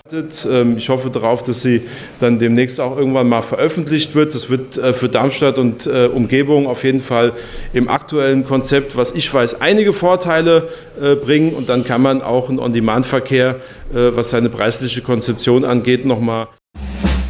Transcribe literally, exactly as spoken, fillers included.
Ich hoffe darauf, dass sie dann demnächst auch irgendwann mal veröffentlicht wird. Das wird für Darmstadt und Umgebung auf jeden Fall im aktuellen Konzept, was ich weiß, einige Vorteile bringen. Und dann kann man auch einen On-Demand-Verkehr, was seine preisliche Konzeption angeht, nochmal